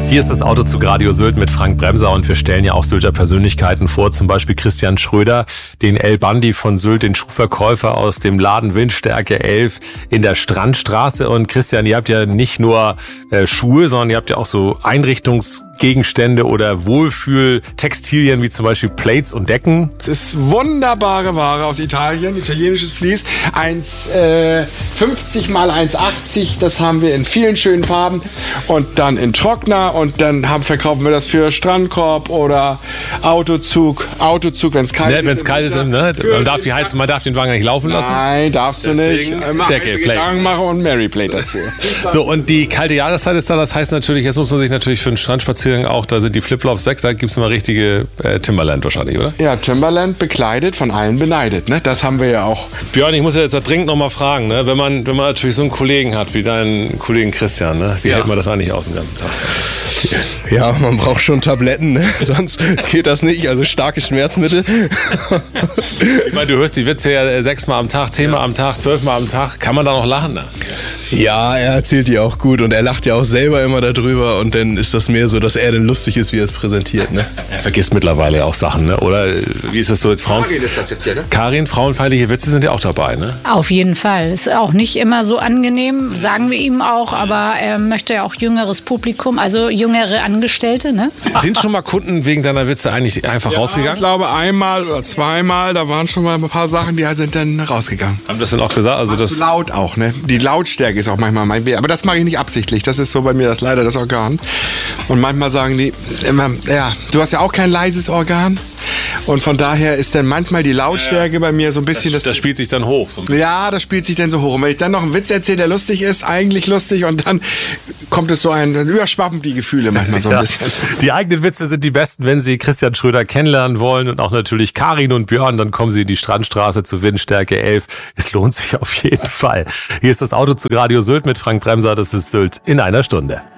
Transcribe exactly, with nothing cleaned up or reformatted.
Hier ist das Autozug Radio Sylt mit Frank Bremser und wir stellen ja auch Sylter Persönlichkeiten vor, zum Beispiel Christian Schröder, den El Bandi von Sylt, den Schuhverkäufer aus dem Laden Windstärke elf in der Strandstraße. Und Christian, ihr habt ja nicht nur äh, Schuhe, sondern ihr habt ja auch so Einrichtungsgegenstände oder Wohlfühltextilien wie zum Beispiel Plates und Decken. Es ist wunderbare Ware aus Italien, italienisches Vlies, eins fünfzig mal eins achtzig, das haben wir in vielen schönen Farben und dann in Trockner. Und dann haben, verkaufen wir das für Strandkorb oder Autozug. Autozug, wenn es kalt ne, ist. Wenn es kalt ist, ne? Man darf die Heizung, man darf den Wagen nicht laufen lassen. Nein, darfst Deswegen du nicht. Decke, Plate. Mache und Mary Plate dazu. So, und die kalte Jahreszeit ist da, das heißt natürlich, jetzt muss man sich natürlich für einen Strandspaziergang auch, da sind die Flipflops sechs, da gibt es mal richtige äh, Timberland wahrscheinlich, oder? Ja, Timberland bekleidet, von allen beneidet, ne? Das haben wir ja auch. Björn, ich muss ja jetzt da dringend noch mal fragen, ne? Wenn man, wenn man natürlich so einen Kollegen hat wie deinen Kollegen Christian, ne? Wie ja. hält man das eigentlich aus den ganzen Tag? Ja, man braucht schon Tabletten, ne? Sonst geht das nicht, also starkes Schmerzmittel. Ich meine, du hörst die Witze ja sechsmal am Tag, zehnmal am Tag, zwölfmal am Tag. Kann man da noch lachen? Ne? Ja, er erzählt die auch gut und er lacht ja auch selber immer darüber und dann ist das mehr so, dass er dann lustig ist, wie er es präsentiert. Ne? Er vergisst mittlerweile auch Sachen, ne? Oder wie ist das so? Frauen Karin ist das jetzt hier, ne? Karin, frauenfeindliche Witze sind ja auch dabei, ne? Auf jeden Fall. Ist auch nicht immer so angenehm, sagen wir ihm auch, aber er möchte ja auch jüngeres Publikum, also jüngere Angestellte, ne? Sind schon mal Kunden wegen deiner Witze eigentlich einfach ja, rausgegangen? Ich glaube einmal oder zweimal, da waren schon mal ein paar Sachen, die sind dann rausgegangen. Haben das denn auch gesagt? Also das zu laut auch, ne? Die Lautstärke ist auch manchmal mein Weh. Aber das mache ich nicht absichtlich. Das ist so bei mir das leider das Organ. Und manchmal sagen die immer, ja, du hast ja auch kein leises Organ. Und von daher ist dann manchmal die Lautstärke ja, bei mir so ein bisschen... Das, das, das spielt sich dann hoch. So ja, das spielt sich dann so hoch. Und wenn ich dann noch einen Witz erzähle, der lustig ist, eigentlich lustig, und dann kommt es so ein... Dann überschwappen die Gefühle manchmal so ein ja. bisschen. Die eigenen Witze sind die besten, wenn Sie Christian Schröder kennenlernen wollen und auch natürlich Karin und Björn, dann kommen Sie in die Strandstraße zu Windstärke elf. Es lohnt sich auf jeden Fall. Hier ist das Autozug Radio Sylt mit Frank Bremser. Das ist Sylt in einer Stunde.